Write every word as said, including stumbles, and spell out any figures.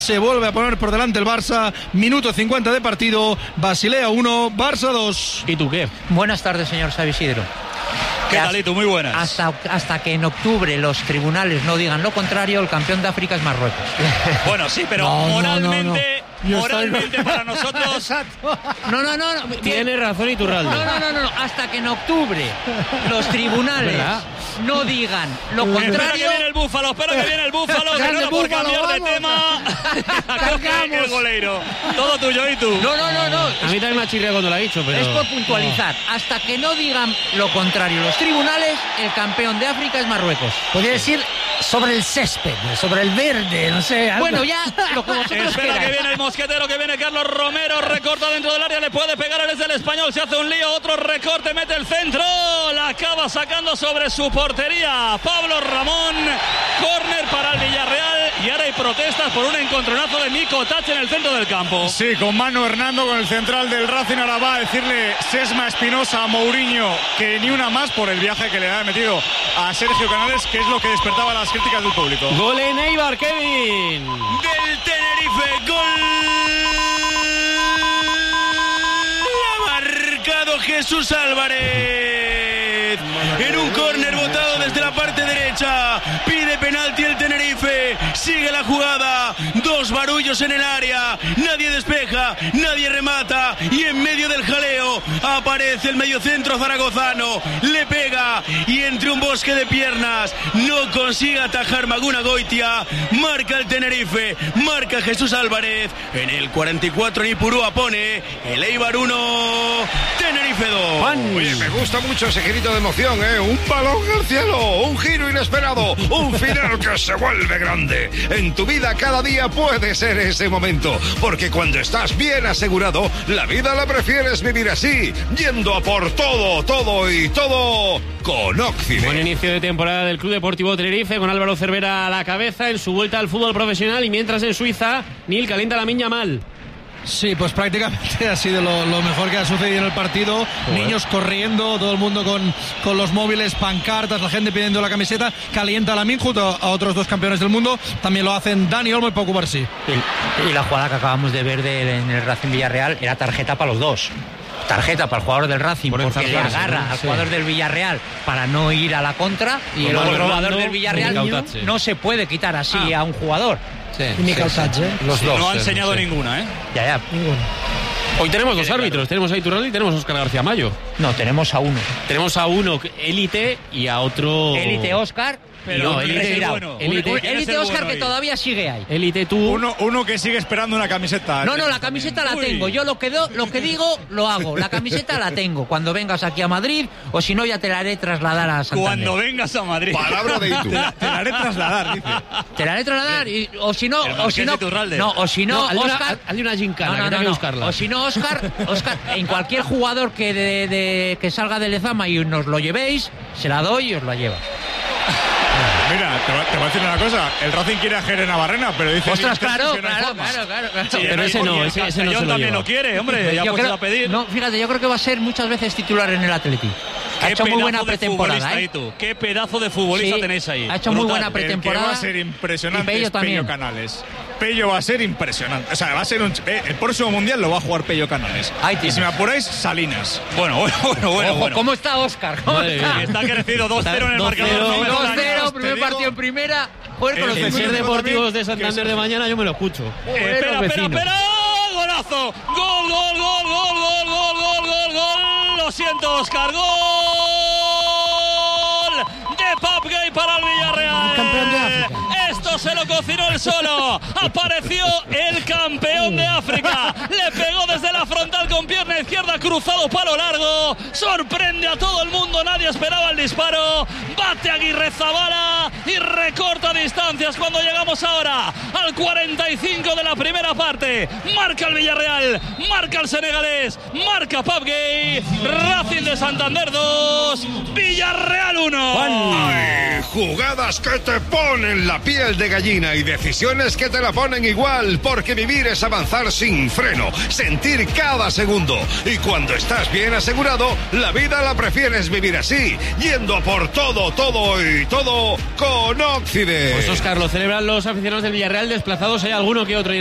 Se vuelve a poner por delante el Barça, minuto cincuenta de partido, Basilea uno, Barça dos. ¿Y tú qué? Buenas tardes, señor Xavi Isidro. ¿Qué talito? Muy buenas. Hasta, hasta que en octubre los tribunales no digan lo contrario, el campeón de África es Marruecos. Bueno, sí, pero no, moralmente... No, no, no. Moralmente estoy... para nosotros... No, no, no, no. Tiene razón Iturralde. No, no, no, no, no. Hasta que en octubre los tribunales no digan lo contrario... Espera que viene el Búfalo, espera que viene el Búfalo, que no por cambiar de tema. Coge el goleiro. Todo tuyo, ¿y tú? No, no, no, no. A mí también me ha chirriado cuando lo ha dicho, pero... Es por puntualizar. No. Hasta que no digan lo contrario los tribunales, el campeón de África es Marruecos. Podría decir sobre el césped, sobre el verde, no sé. Algo. Bueno, ya lo que vosotros Espera queráis. que viene el mosquetero, que viene Carlos Romero, recorta dentro del área, le puede pegar desde el Español, se hace un lío, otro recorte, mete el centro, la acaba sacando sobre su portería Pablo Ramón, córner para el Villarreal, y ahora hay protestas por un encontronazo de Miko Tach en el centro del campo. Sí, con Manu Hernando, con el central del Racing, ahora va a decirle Sesma Espinosa a Mourinho que ni una más por el viaje que le ha metido a Sergio Canales, que es lo que despertaba las críticas del público. Gol en Eibar, Kevin. Del Tenerife, gol. Ha marcado Jesús Álvarez. En un córner botado desde la parte derecha. Pide penalti el Tenerife. Sigue la jugada. Dos barullos en el área. Nadie despeja, nadie remata. Y en medio del jaleo aparece el mediocentro zaragozano. Le pega y entre un bosque de piernas no consigue atajar Maguna Goitia. Marca el Tenerife. Marca Jesús Álvarez. En el cuarenta y cuatro Nipurúa pone el Eibar uno, Tenerife dos. Oye, me gusta mucho ese grito de emoción, ¿eh? Un balón al cielo, un giro inesperado, un final que se vuelve grande. En tu vida cada día puede ser ese momento, porque cuando estás bien asegurado, la vida la prefieres vivir así, yendo a por todo, todo y todo con Oxide. Buen inicio de temporada del Club Deportivo Tenerife, con Álvaro Cervera a la cabeza en su vuelta al fútbol profesional, y mientras en Suiza, Nil calienta la miña mal. Sí, pues prácticamente ha sido lo, lo mejor que ha sucedido en el partido. Joder. Niños corriendo, todo el mundo con, con los móviles, pancartas, la gente pidiendo la camiseta. Calienta la Min junto a, a otros dos campeones del mundo. También lo hacen Dani Olmo y Pau Cubarsí. Y, y la jugada que acabamos de ver de, en el Racing Villarreal era tarjeta para los dos. Tarjeta para el jugador del Racing, por porque le agarra ¿no? al jugador sí. del Villarreal para no ir a la contra, y el otro jugador del Villarreal no se puede quitar así ah. a un jugador. Sí, sí, sí, sí. Los sí, dos. No ha sí, enseñado sí. ninguna, ¿eh? Ya, ya. Ninguna. Hoy tenemos dos árbitros, tenemos a Iturralde y tenemos a Óscar García Mayo. No, tenemos a uno. Tenemos a uno élite y a otro... Élite Óscar. Pero no, élite bueno. Élite Óscar, que todavía sigue ahí. Élite tú. Uno, uno que sigue esperando una camiseta. No, no, la camiseta la tengo. Yo lo que, do, lo que digo, lo hago. La camiseta la tengo. Cuando vengas aquí a Madrid, o si no, ya te la haré trasladar a Santander. Cuando vengas a Madrid. Palabra de Itu. Te la, te la haré trasladar, dice. Te la haré trasladar, y, o si no, o si no, no, o si no, no Óscar. Hazle una gincana, no, no, que no, hay que no. buscarla. O si no, Óscar, Óscar, en cualquier jugador que, de, de, que salga de Lezama y nos lo llevéis, se la doy y os la lleva. Mira, te, va, te voy a decir una cosa. El Racing quiere a Jere Navarrena, pero dice... Ostras, claro, claro, claro, claro, claro. Sí, pero ese no, ese, ese no se lo también lleva. lo quiere, hombre. Ya pues a pedir. No, fíjate, yo creo que va a ser muchas veces titular en el Atleti. Ha hecho muy buena pretemporada, ¿eh? Tú. Qué pedazo de futbolista sí, tenéis ahí. Ha hecho Brutal. muy buena pretemporada. El que va a ser impresionante Pello es también. Pello Canales. Pello va a ser impresionante. O sea, va a ser un... Eh, el próximo Mundial lo va a jugar Pello Canales. Ahí y si me apuráis, Salinas. Bueno, bueno, bueno, bueno. Ojo, bueno. ¿cómo está Óscar? ¿Cómo Madre está? Está crecido dos cero en el marcador. dos cero, primer partido en primera. Joder, con los el ser deportivos de Santander de mañana yo me lo escucho. Eh, espera, espera, espera. Golazo. Gol, gol, gol, gol, gol, gol, gol, gol, gol. Lo siento, Óscar. Gol de Pape Gueye para el Villarreal. Campeón de África. Esto se lo cocinó él solo. Apareció el campeón de África. Le pegó desde la frontal con pierna izquierda, cruzado palo largo. Sorprende a todo el mundo. Nadie esperaba el disparo. Bate Aguirre Zabala y recorta distancias cuando llegamos ahora al cuarenta y cinco de la primera parte. Marca el Villarreal, marca el senegalés, marca Pape Gueye. Racing de Santander dos, Villarreal uno. Ay, jugadas que te ponen la piel de de gallina y decisiones que te la ponen igual, porque vivir es avanzar sin freno, sentir cada segundo. Y cuando estás bien asegurado, la vida la prefieres vivir así, yendo a por todo, todo y todo con Occident. Pues Óscar, lo celebran los aficionados del Villarreal desplazados, hay alguno que otro